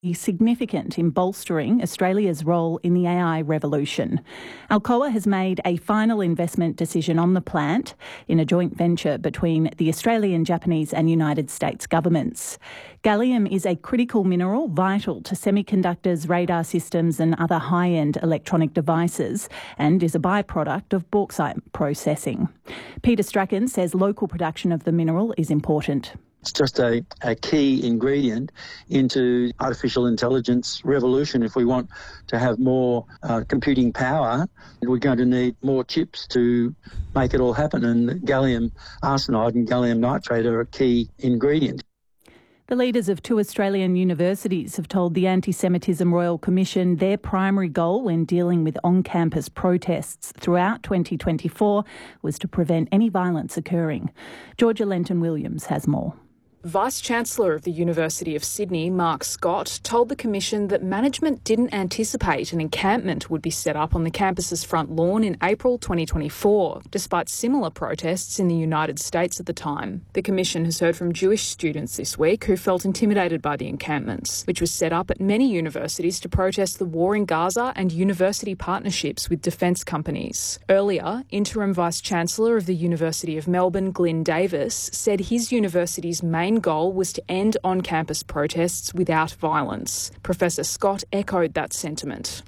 significant in bolstering Australia's role in the AI revolution. Alcoa has made a final investment decision on the plant in a joint venture between the Australian, Japanese and United States governments. Gallium is a critical mineral vital to semiconductors, radar systems and other high-end electronic devices, and is a byproduct of bauxite processing. Peter Strachan says local production of the mineral is important. It's just a key ingredient into artificial intelligence revolution. If we want to have more computing power, we're going to need more chips to make it all happen. And gallium arsenide and gallium nitrate are a key ingredient. The leaders of 2 Australian universities have told the Anti-Semitism Royal Commission their primary goal when dealing with on-campus protests throughout 2024 was to prevent any violence occurring. Georgia Lenton-Williams has more. Vice-Chancellor of the University of Sydney, Mark Scott, told the Commission that management didn't anticipate an encampment would be set up on the campus's front lawn in April 2024, despite similar protests in the United States at the time. The Commission has heard from Jewish students this week who felt intimidated by the encampments, which was set up at many universities to protest the war in Gaza and university partnerships with defence companies. Earlier, Interim Vice-Chancellor of the University of Melbourne, Glyn Davis, said his university's main goal was to end on-campus protests without violence. Professor Scott echoed that sentiment.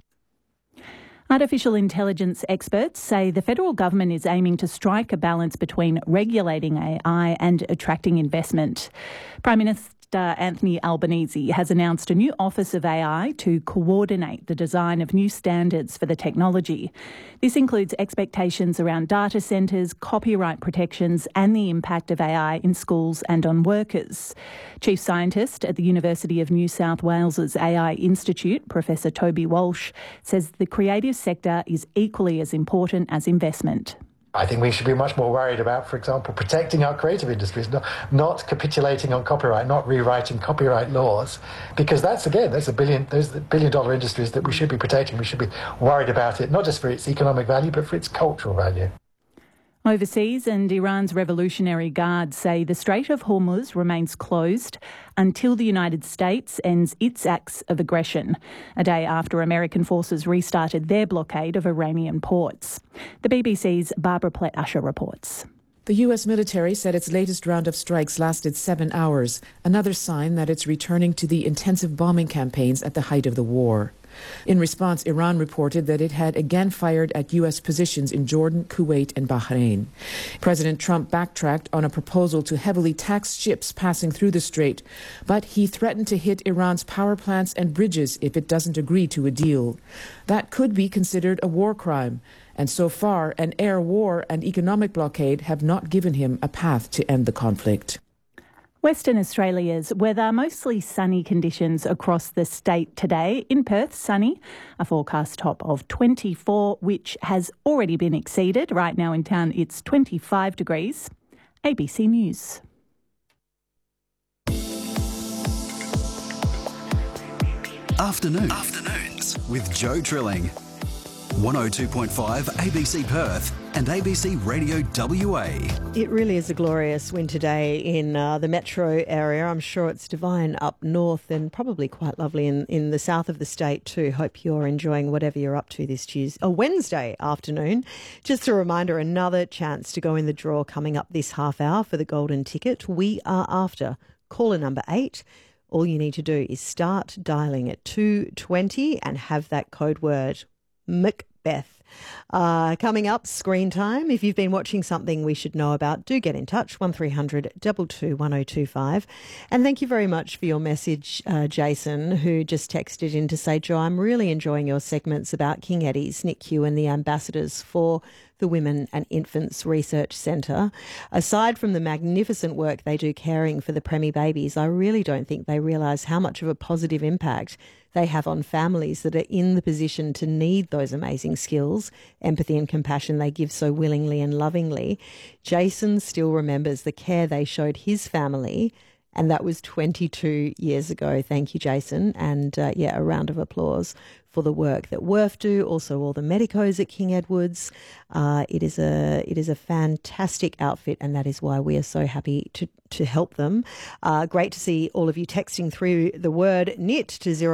Artificial intelligence experts say the federal government is aiming to strike a balance between regulating AI and attracting investment. Prime Minister Anthony Albanese has announced a new Office of AI to coordinate the design of new standards for the technology. This includes expectations around data centres, copyright protections and the impact of AI in schools and on workers. Chief Scientist at the University of New South Wales's AI Institute, Professor Toby Walsh, says the creative sector is equally as important as investment. I think we should be much more worried about, for example, protecting our creative industries, not capitulating on copyright, not rewriting copyright laws, because those are billion-dollar industries that we should be protecting. We should be worried about it, not just for its economic value, but for its cultural value. Overseas, and Iran's Revolutionary Guard say the Strait of Hormuz remains closed until the United States ends its acts of aggression, a day after American forces restarted their blockade of Iranian ports. The BBC's Barbara Plett-Usher reports. The US military said its latest round of strikes lasted 7 hours, another sign that it's returning to the intensive bombing campaigns at the height of the war. In response, Iran reported that it had again fired at U.S. positions in Jordan, Kuwait and Bahrain. President Trump backtracked on a proposal to heavily tax ships passing through the strait, but he threatened to hit Iran's power plants and bridges if it doesn't agree to a deal. That could be considered a war crime, and so far an air war and economic blockade have not given him a path to end the conflict. Western Australia's weather, mostly sunny conditions across the state today. In Perth, sunny, a forecast top of 24, which has already been exceeded. Right now in town, it's 25 degrees. ABC News. Afternoons with Joe Trilling. 102.5 ABC Perth and ABC Radio WA. It really is a glorious winter day in the metro area. I'm sure it's divine up north and probably quite lovely in the south of the state too. Hope you're enjoying whatever you're up to this Wednesday afternoon. Just a reminder, another chance to go in the draw coming up this half hour for the golden ticket. We are after caller number 8. All you need to do is start dialing at 220 and have that code word Macbeth. Coming up, screen time. If you've been watching something we should know about, do get in touch, 1300 22 1025. And thank you very much for your message, Jason, who just texted in to say, Joe, I'm really enjoying your segments about King Eddie's, NICU and the ambassadors for the Women and Infants Research Centre. Aside from the magnificent work they do caring for the preemie babies, I really don't think they realise how much of a positive impact they have on families that are in the position to need those amazing skills, empathy and compassion they give so willingly and lovingly. Jason still remembers the care they showed his family And that was 22 years ago. Thank you, Jason. And a round of applause for the work that WRF do, also all the medicos at King Edwards. It is a fantastic outfit, and that is why we are so happy to help them. Great to see all of you texting through the word knit to